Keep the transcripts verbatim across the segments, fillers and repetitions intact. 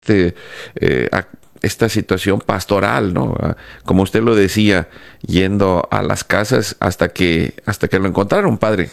este, eh, a- esta situación pastoral, ¿no? Ah, Como usted lo decía, yendo a las casas hasta que, hasta que lo encontraron, padre.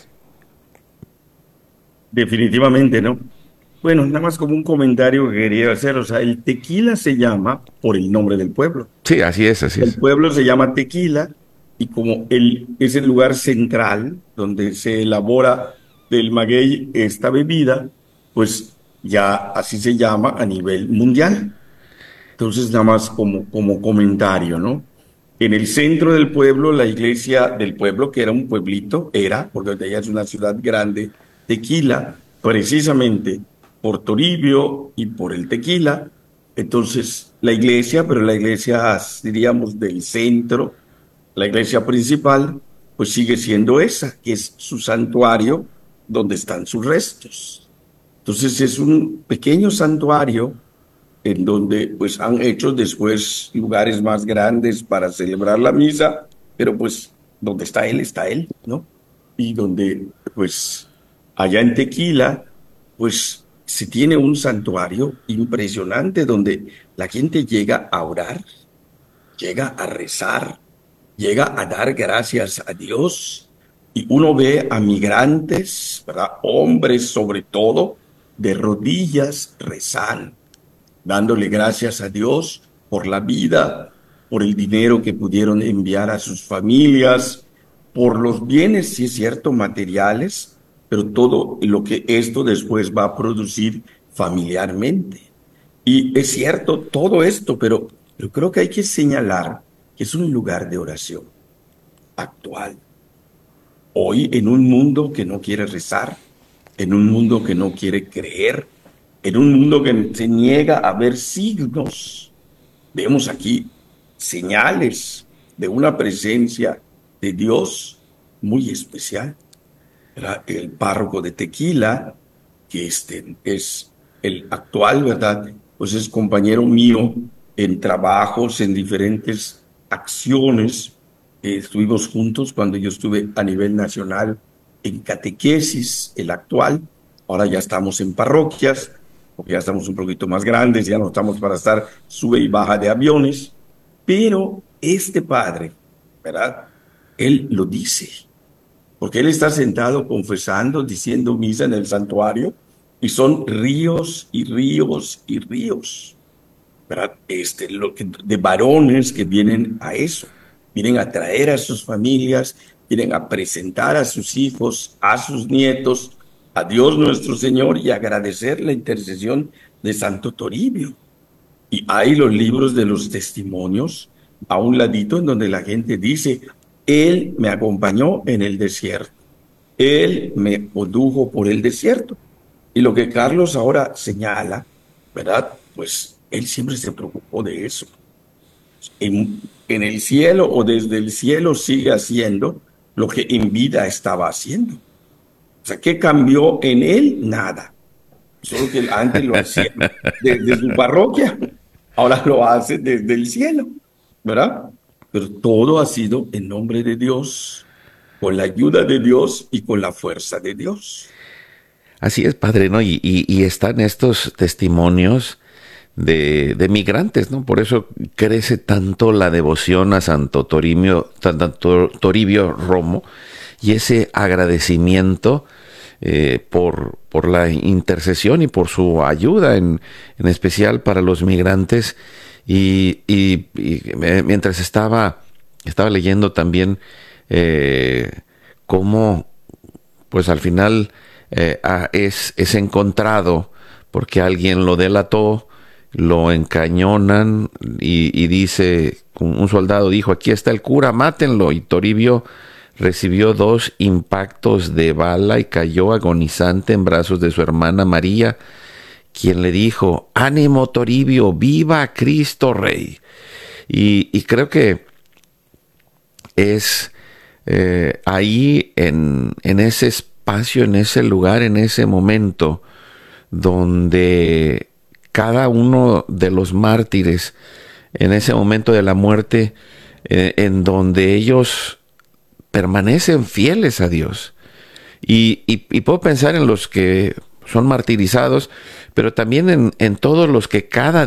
Definitivamente, ¿no? Bueno, nada más como un comentario que quería hacer, o sea, el tequila se llama por el nombre del pueblo. Sí, así es, así El es. pueblo se llama Tequila y como el, es el lugar central donde se elabora del maguey esta bebida, pues ya así se llama a nivel mundial. Entonces, nada más como, como comentario, ¿no? En el centro del pueblo, la iglesia del pueblo, que era un pueblito, era, porque ahorita ya es una ciudad grande, Tequila, precisamente por Toribio y por el tequila. Entonces, la iglesia, pero la iglesia, diríamos, del centro, la iglesia principal, pues sigue siendo esa, que es su santuario donde están sus restos. Entonces, es un pequeño santuario en donde pues han hecho después lugares más grandes para celebrar la misa, pero pues donde está él, está él, ¿no? Y donde pues allá en Tequila, pues se tiene un santuario impresionante donde la gente llega a orar, llega a rezar, llega a dar gracias a Dios y uno ve a migrantes, ¿verdad? Hombres sobre todo, de rodillas rezando dándole gracias a Dios por la vida, por el dinero que pudieron enviar a sus familias, por los bienes, sí es cierto, materiales, pero todo lo que esto después va a producir familiarmente. Y es cierto todo esto, pero yo creo que hay que señalar que es un lugar de oración actual. Hoy en un mundo que no quiere rezar, en un mundo que no quiere creer, en un mundo que se niega a ver signos. Vemos aquí señales de una presencia de Dios muy especial. ¿Verdad? El párroco de Tequila, que este es el actual, ¿verdad? Pues es compañero mío en trabajos, en diferentes acciones. Eh, estuvimos juntos cuando yo estuve a nivel nacional en catequesis, el actual. Ahora ya estamos en parroquias, porque ya estamos un poquito más grandes, ya no estamos para estar sube y baja de aviones. Pero este padre, ¿verdad? Él lo dice porque él está sentado confesando, diciendo misa en el santuario, y son ríos y ríos y ríos, ¿verdad? Este, lo que, de varones que vienen a eso, vienen a traer a sus familias, vienen a presentar a sus hijos, a sus nietos, a Dios nuestro Señor y agradecer la intercesión de Santo Toribio. Y hay los libros de los testimonios a un ladito en donde la gente dice, Él me acompañó en el desierto. Él me condujo por el desierto. Y lo que Carlos ahora señala, ¿verdad? Pues él siempre se preocupó de eso. En, en el cielo o desde el cielo sigue haciendo lo que en vida estaba haciendo. O sea, ¿qué cambió en él? Nada. Solo que antes lo hacía desde su parroquia, ahora lo hace desde el cielo, ¿verdad? Pero todo ha sido en nombre de Dios, con la ayuda de Dios y con la fuerza de Dios. Así es, padre, ¿no? Y, y, y están estos testimonios de, de migrantes, ¿no? Por eso crece tanto la devoción a Santo Toribio, Santo Toribio Romo y ese agradecimiento eh, por, por la intercesión y por su ayuda, en, en especial para los migrantes. Y, y, y mientras estaba, estaba leyendo también eh, cómo, pues al final eh, ah, es, es encontrado porque alguien lo delató, lo encañonan y, y dice, un soldado dijo, aquí está el cura, mátenlo. Y Toribio recibió dos impactos de bala y cayó agonizante en brazos de su hermana María, quien le dijo, ánimo Toribio, viva Cristo Rey. Y, y creo que es eh, ahí en, en ese espacio, en ese lugar, en ese momento, donde cada uno de los mártires, en ese momento de la muerte, eh, en donde ellos permanecen fieles a Dios. Y, y, y puedo pensar en los que son martirizados, pero también en, en todos los que cada